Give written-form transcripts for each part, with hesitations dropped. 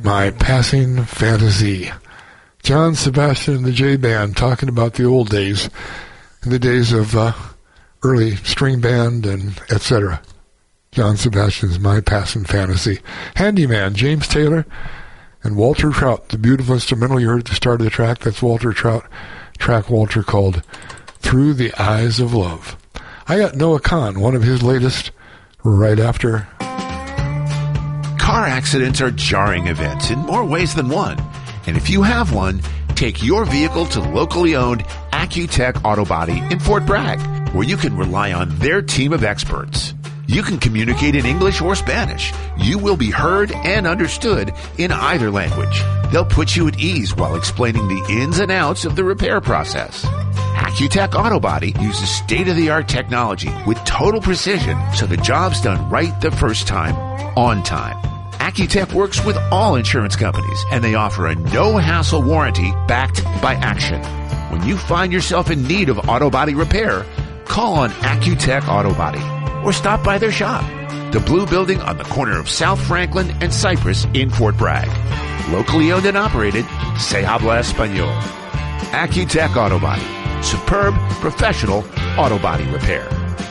My Passing Fantasy. John Sebastian and the J Band talking about the old days, the days of early string band and etc. John Sebastian's My Passing Fantasy. Handyman, James Taylor and Walter Trout. The beautiful instrumental you heard at the start of the track, that's Walter Trout. Track Walter called Through the Eyes of Love. I got Noah Kahan, one of his latest, right after. Car accidents are jarring events in more ways than one. And if you have one, take your vehicle to locally owned Accutech Auto Body in Fort Bragg, where you can rely on their team of experts. You can communicate in English or Spanish. You will be heard and understood in either language. They'll put you at ease while explaining the ins and outs of the repair process. Accutech Auto Body uses state-of-the-art technology with total precision, so the job's done right the first time, on time. Accutech works with all insurance companies, and they offer a no-hassle warranty backed by action. When you find yourself in need of auto body repair, call on Accutech Auto Body or stop by their shop, the Blue Building on the corner of South Franklin and Cypress in Fort Bragg. Locally owned and operated, Se Habla Español. Accutech Auto Body. Superb, professional auto body repair.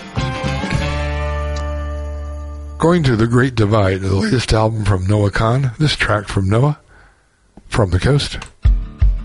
Going to The Great Divide, the latest album from Noah Kahan. This track from Noah, From the Coast.